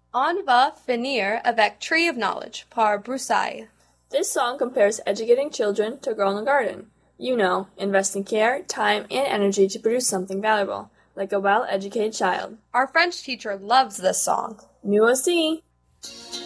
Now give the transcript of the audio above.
On va finir avec Tree of Knowledge par Broussailles. This song compares educating children to a girl in a garden. You know, investing care, time, and energy to produce something valuable, like a well-educated child. Our French teacher loves this song. Nous aussi!